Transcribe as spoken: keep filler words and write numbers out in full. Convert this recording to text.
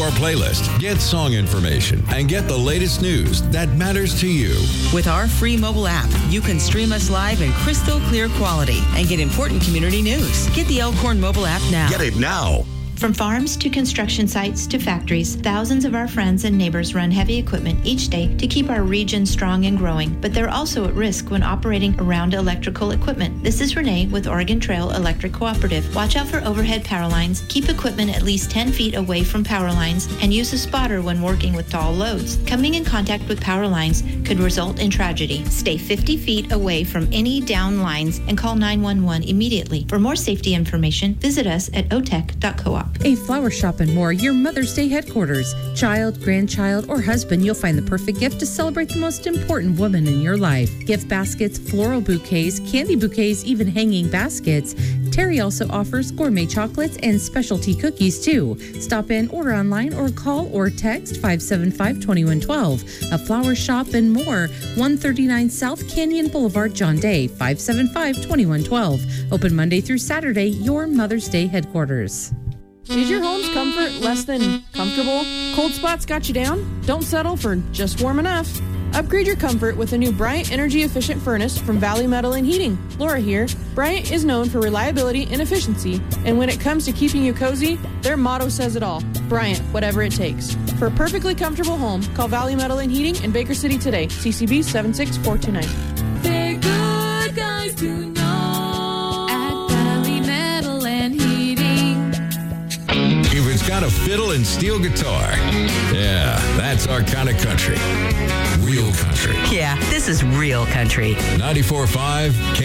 our playlist, get song information, and get the latest news that matters to you. With our free mobile app, you can stream us live in crystal clear quality and get important community news. Get the Elkhorn mobile app now. Get it now. From farms to construction sites to factories, thousands of our friends and neighbors run heavy equipment each day to keep our region strong and growing, but they're also at risk when operating around electrical equipment. This is Renee with Oregon Trail Electric Cooperative. Watch out for overhead power lines, keep equipment at least ten feet away from power lines, and use a spotter when working with tall loads. Coming in contact with power lines could result in tragedy. Stay fifty feet away from any down lines and call nine one one immediately. For more safety information, visit us at o tech dot coop. A Flower Shop and More, your Mother's Day headquarters. Child, grandchild, or husband, you'll find the perfect gift to celebrate the most important woman in your life. Gift baskets, floral bouquets, candy bouquets, even hanging baskets. Terry also offers gourmet chocolates and specialty cookies, too. Stop in, order online, or call or text five seven five, two one one two. A Flower Shop and More, one thirty-nine South Canyon Boulevard, John Day, five seven five, two one one two. Open Monday through Saturday, your Mother's Day headquarters. Is your home's comfort less than comfortable? Cold spots got you down? Don't settle for just warm enough. Upgrade your comfort with a new Bryant energy-efficient furnace from Valley Metal and Heating. Laura here. Bryant is known for reliability and efficiency, and when it comes to keeping you cozy, their motto says it all. Bryant, whatever it takes. For a perfectly comfortable home, call Valley Metal and Heating in Baker City today. C C B seven six four two nine. They're good guys to know at Valley Metal and Heating. If it's got a fiddle and steel guitar, yeah, that's our kind of country. Real country. Yeah, this is real country. ninety-four point five